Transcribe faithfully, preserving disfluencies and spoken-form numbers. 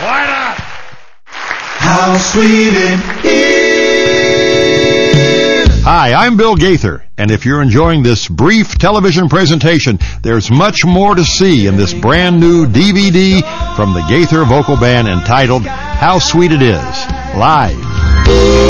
Why not? How sweet it is. Hi, I'm Bill Gaither, and if you're enjoying this brief television presentation, there's much more to see in this brand new D V D from the Gaither Vocal Band entitled How Sweet It Is, live.